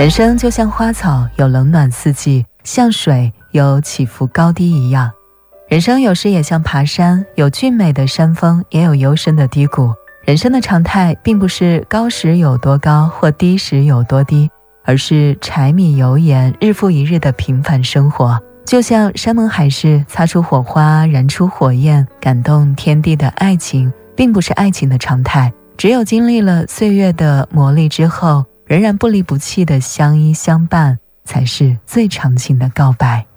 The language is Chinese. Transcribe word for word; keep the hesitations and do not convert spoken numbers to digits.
人生就像花草，有冷暖四季，像水有起伏高低一样。人生有时也像爬山，有俊美的山峰，也有幽深的低谷。人生的常态并不是高时有多高，或低时有多低，而是柴米油盐，日复一日的平凡生活。就像山盟海誓，擦出火花，燃出火焰，感动天地的爱情，并不是爱情的常态。只有经历了岁月的磨砺之后，仍然不离不弃的相依相伴，才是最长情的告白。